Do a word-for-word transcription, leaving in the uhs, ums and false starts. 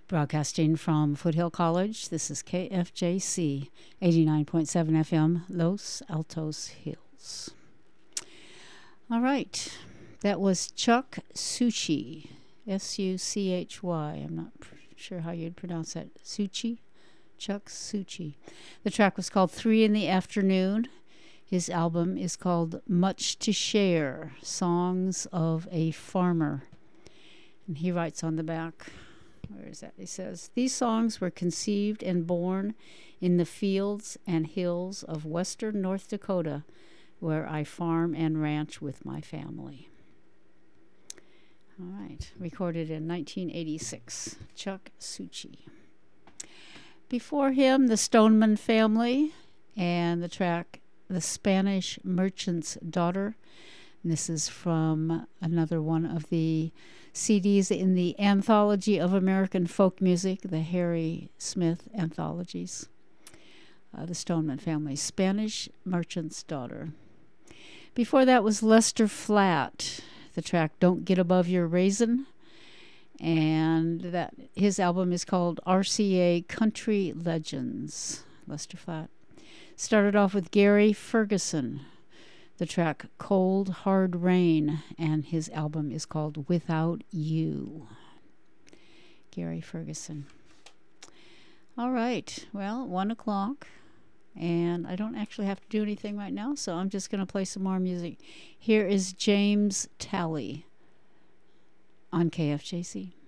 Broadcasting from Foothill College, this is K F J C eighty-nine point seven F M, Los Altos Hills. All right, that was Chuck Suchy, S U C H Y. I'm not pr- sure how you'd pronounce that. Suchy? Chuck Suchy. The track was called Three in the Afternoon. His album is called Much to Share, Songs of a Farmer. And he writes on the back, where is that? He says, these songs were conceived and born in the fields and hills of western North Dakota, where I farm and ranch with my family. All right, recorded in nineteen eighty-six, Chuck Suchy. Before him, the Stoneman Family and the track The Spanish Merchant's Daughter. And this is from another one of the C Ds in the Anthology of American Folk Music, the Harry Smith Anthologies. Uh, the Stoneman Family, Spanish Merchant's Daughter. Before that was Lester Flatt, the track Don't Get Above Your Raisin. And that his album is called R C A Country Legends. Lester Flatt. Started off with Gary Ferguson, the track Cold Hard Rain, and his album is called Without You. Gary Ferguson. All right, well, one o'clock, and I don't actually have to do anything right now, so I'm just going to play some more music. Here is James Talley on K F J C.